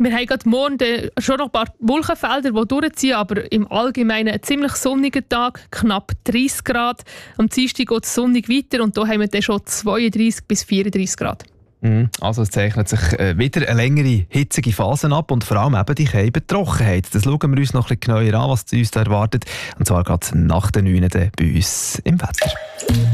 Wir haben gerade morgen schon noch ein paar Wolkenfelder, die durchziehen, aber im Allgemeinen ein ziemlich sonniger Tag, knapp 30 Grad. Am Dienstag geht es sonnig weiter und da haben wir dann schon 32 bis 34 Grad. Also es zeichnet sich wieder eine längere, hitzige Phase ab und vor allem eben die Trockenheit. Das schauen wir uns noch ein bisschen genauer an, was uns da erwartet. Und zwar gerade nach den 9 bei uns im Wetter.